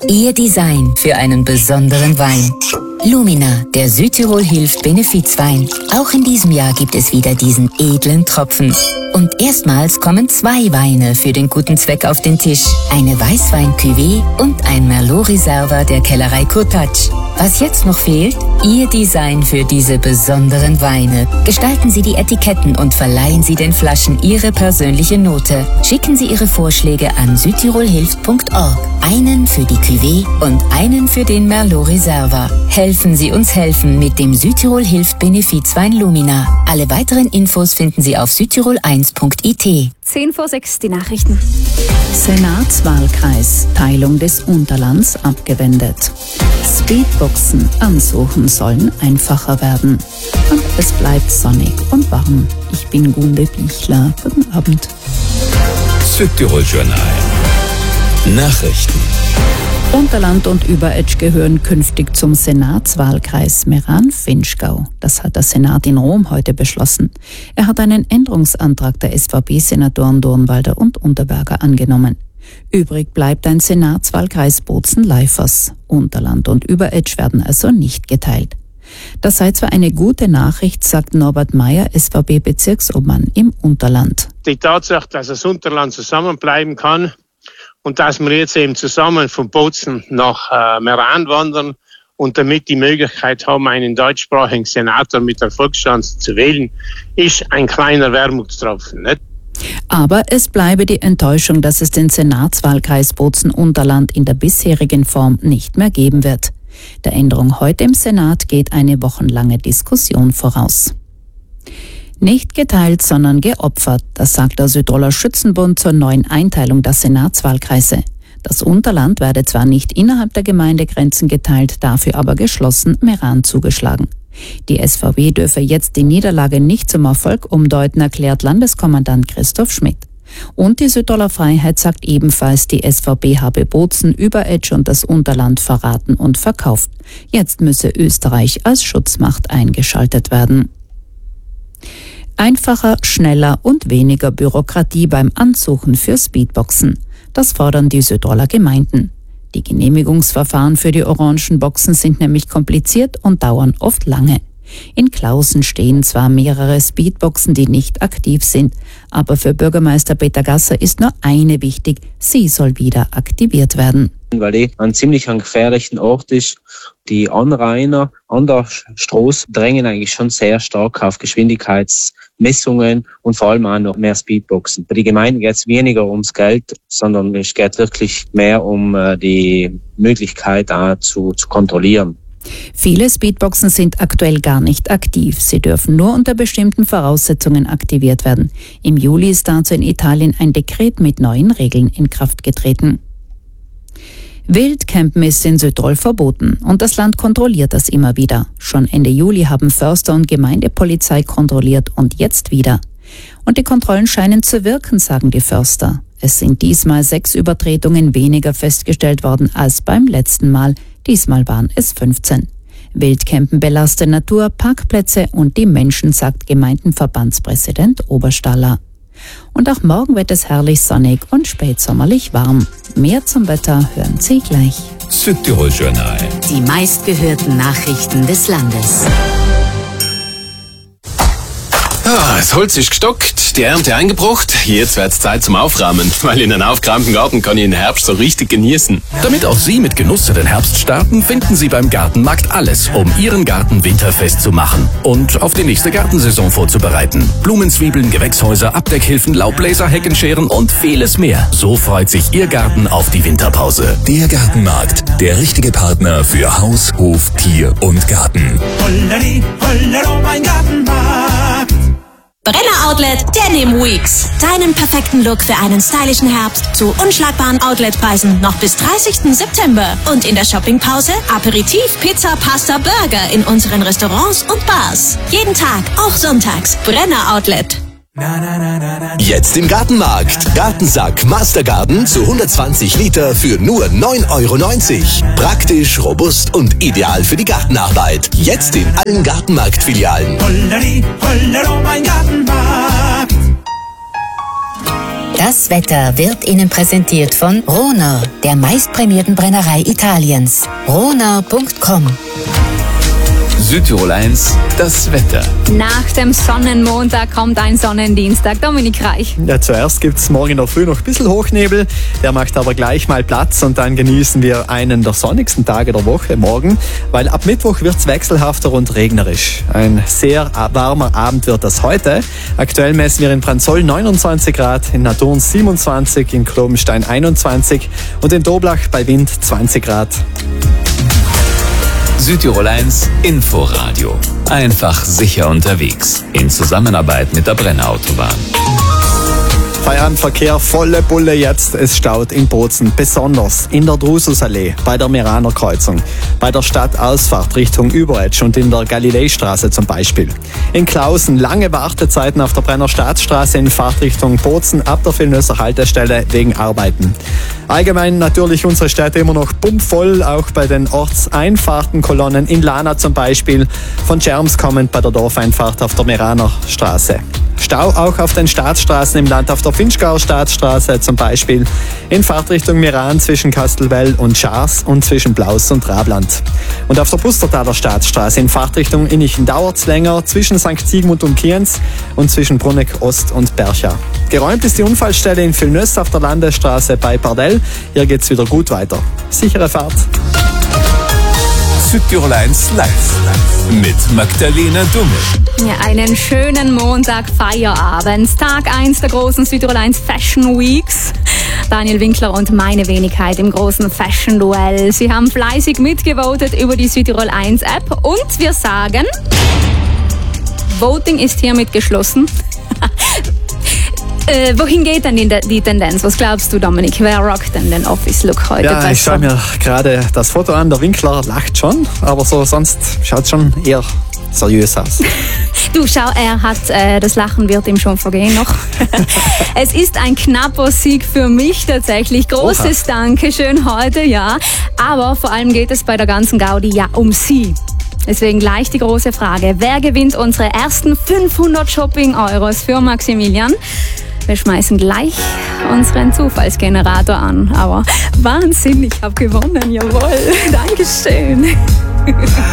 Ihr Design für einen besonderen Wein. Lumina, der Südtirol hilft Benefizwein. Auch in diesem Jahr gibt es wieder diesen edlen Tropfen. Und erstmals kommen 2 Weine für den guten Zweck auf den Tisch. Eine Weißwein-Cuvée und ein Merlot Reserva der Kellerei Kurtatsch. Was jetzt noch fehlt? Ihr Design für diese besonderen Weine. Gestalten Sie die Etiketten und verleihen Sie den Flaschen Ihre persönliche Note. Schicken Sie Ihre Vorschläge an südtirolhilft.org. Einen für die Cuvée und einen für den Merlot Reserva. Helfen Sie uns helfen mit dem Südtirol Hilft Benefizwein Lumina. Alle weiteren Infos finden Sie auf südtirol1.it. 5:10 die Nachrichten. Senatswahlkreis, Teilung des Unterlands abgewendet. Speedboxen ansuchen sollen einfacher werden. Und es bleibt sonnig und warm. Ich bin Gunde Bichler. Guten Abend. Südtirol Journal. Nachrichten. Unterland und Überetsch gehören künftig zum Senatswahlkreis Meran-Vinschgau. Das hat der Senat in Rom heute beschlossen. Er hat einen Änderungsantrag der SVP-Senatoren Dornwalder und Unterberger angenommen. Übrig bleibt ein Senatswahlkreis Bozen-Leifers. Unterland und Überetsch werden also nicht geteilt. Das sei zwar eine gute Nachricht, sagt Norbert Meyer, SVP-Bezirksobmann im Unterland. Die Tatsache, dass das Unterland zusammenbleiben kann und dass wir jetzt eben zusammen von Bozen nach Meran wandern und damit die Möglichkeit haben, einen deutschsprachigen Senator mit Erfolgschance zu wählen, ist ein kleiner Wermutstropfen, nicht? Aber es bleibe die Enttäuschung, dass es den Senatswahlkreis Bozen-Unterland in der bisherigen Form nicht mehr geben wird. Der Änderung heute im Senat geht eine wochenlange Diskussion voraus. Nicht geteilt, sondern geopfert, das sagt der Südtiroler Schützenbund zur neuen Einteilung der Senatswahlkreise. Das Unterland werde zwar nicht innerhalb der Gemeindegrenzen geteilt, dafür aber geschlossen Meran zugeschlagen. Die SVP dürfe jetzt die Niederlage nicht zum Erfolg umdeuten, erklärt Landeskommandant Christoph Schmidt. Und die Südtiroler Freiheit sagt ebenfalls, die SVP habe Bozen, Überetsch und das Unterland verraten und verkauft. Jetzt müsse Österreich als Schutzmacht eingeschaltet werden. Einfacher, schneller und weniger Bürokratie beim Ansuchen für Speedboxen. Das fordern die Südtiroler Gemeinden. Die Genehmigungsverfahren für die orangen Boxen sind nämlich kompliziert und dauern oft lange. In Klausen stehen zwar mehrere Speedboxen, die nicht aktiv sind, aber für Bürgermeister Peter Gasser ist nur eine wichtig, sie soll wieder aktiviert werden. Weil die an ziemlich gefährlichen Ort ist. Die Anrainer an der Straße drängen eigentlich schon sehr stark auf Geschwindigkeitsmessungen und vor allem auch noch mehr Speedboxen. Bei den Gemeinden geht es weniger ums Geld, sondern es geht wirklich mehr um die Möglichkeit auch zu kontrollieren. Viele Speedboxen sind aktuell gar nicht aktiv. Sie dürfen nur unter bestimmten Voraussetzungen aktiviert werden. Im Juli ist dazu in Italien ein Dekret mit neuen Regeln in Kraft getreten. Wildcampen ist in Südtirol verboten und das Land kontrolliert das immer wieder. Schon Ende Juli haben Förster und Gemeindepolizei kontrolliert und jetzt wieder. Und die Kontrollen scheinen zu wirken, sagen die Förster. Es sind diesmal 6 Übertretungen weniger festgestellt worden als beim letzten Mal. Diesmal waren es 15. Wildcampen belastet Natur, Parkplätze und die Menschen, sagt Gemeindenverbandspräsident Oberstaller. Und auch morgen wird es herrlich sonnig und spätsommerlich warm. Mehr zum Wetter hören Sie gleich. Südtirol Journal. Die meistgehörten Nachrichten des Landes. Das Holz ist gestockt, die Ernte eingebracht. Jetzt wird's Zeit zum Aufräumen, weil in einem aufgeräumten Garten kann ich den Herbst so richtig genießen. Damit auch Sie mit Genuss in den Herbst starten, finden Sie beim Gartenmarkt alles, um Ihren Garten winterfest zu machen und auf die nächste Gartensaison vorzubereiten. Blumenzwiebeln, Gewächshäuser, Abdeckhilfen, Laubbläser, Heckenscheren und vieles mehr. So freut sich Ihr Garten auf die Winterpause. Der Gartenmarkt, der richtige Partner für Haus, Hof, Tier und Garten. Holleri, hollero, mein Gartenmarkt. Brenner Outlet Denim Weeks. Deinen perfekten Look für einen stylischen Herbst zu unschlagbaren Outletpreisen noch bis 30. September. Und in der Shoppingpause Aperitif, Pizza, Pasta, Burger in unseren Restaurants und Bars. Jeden Tag, auch sonntags. Brenner Outlet. Jetzt im Gartenmarkt. Gartensack Mastergarden zu 120 Liter für nur 9,90 €. Praktisch, robust und ideal für die Gartenarbeit. Jetzt in allen Gartenmarkt-Filialen. Holleri, hollero, mein Gartenmarkt. Das Wetter wird Ihnen präsentiert von Rohner, der meistprämierten Brennerei Italiens. Rohner.com. Südtirol 1, das Wetter. Nach dem Sonnenmontag kommt ein Sonnendienstag. Dominik Reich. Ja, zuerst gibt es morgen in der Früh noch ein bisschen Hochnebel. Der macht aber gleich mal Platz und dann genießen wir einen der sonnigsten Tage der Woche morgen, weil ab Mittwoch wird es wechselhafter und regnerisch. Ein sehr warmer Abend wird das heute. Aktuell messen wir in Pranzoll 29 Grad, in Nadurn 27, in Klobenstein 21 und in Doblach bei Wind 20 Grad. Südtirol 1 Inforadio. Einfach sicher unterwegs. In Zusammenarbeit mit der Brenner Autobahn. Feierabendverkehr, volle Bulle jetzt. Es staut in Bozen, besonders in der Drususallee, bei der Meraner Kreuzung, bei der Stadtausfahrt Richtung Überetsch und in der Galileistraße zum Beispiel. In Klausen lange Wartezeiten auf der Brenner Staatsstraße in Fahrtrichtung Bozen ab der Vilnösser Haltestelle wegen Arbeiten. Allgemein natürlich unsere Städte immer noch pumpvoll, auch bei den Ortseinfahrtenkolonnen in Lana zum Beispiel, von Scherms kommend bei der Dorfeinfahrt auf der Meraner Straße. Stau auch auf den Staatsstraßen im Land, auf der Finchgauer Staatsstraße zum Beispiel, in Fahrtrichtung Meran zwischen Kastelwell und Schaars und zwischen Blaus und Rabland. Und auf der Pustertaler Staatsstraße in Fahrtrichtung Innichen dauert's länger, zwischen St. Sigmund und Kienz und zwischen Bruneck Ost und Bercha. Geräumt ist die Unfallstelle in Vilnöss auf der Landesstraße bei Pardell. Hier geht's wieder gut weiter. Sichere Fahrt. Südtirol 1 live mit Magdalena Dummel. Ja, einen schönen Montag, Feierabend. Tag 1 der großen Südtirol 1 Fashion Weeks. Daniel Winkler und meine Wenigkeit im großen Fashion-Duell. Sie haben fleißig mitgevotet über die Südtirol 1 App und wir sagen, Voting ist hiermit geschlossen. Wohin geht denn die Tendenz? Was glaubst du, Dominik? Wer rockt denn den Office-Look heute besser? Ja, ich schaue mir gerade das Foto an. Der Winkler lacht schon, aber so sonst schaut schon eher seriös aus. Du, schau, er hat, das Lachen wird ihm schon vergehen noch. Es ist ein knapper Sieg für mich tatsächlich. Großes Dankeschön heute, ja. Aber vor allem geht es bei der ganzen Gaudi ja um Sie. Deswegen gleich die große Frage. Wer gewinnt unsere ersten 500 Shopping-Euros für Maximilian? Wir schmeißen gleich unseren Zufallsgenerator an. Aber Wahnsinn, ich habe gewonnen, jawohl. Dankeschön.